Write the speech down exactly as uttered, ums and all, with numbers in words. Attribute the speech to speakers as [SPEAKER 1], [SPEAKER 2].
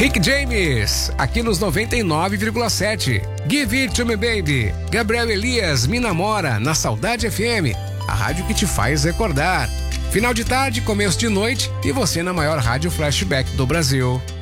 [SPEAKER 1] Rick James, aqui nos noventa e nove vírgula sete. Give It To Me Baby. Gabriel Elias, Me Namora, na Saudade F M, a rádio que te faz recordar. Final de tarde, começo de noite e você na maior rádio flashback do Brasil.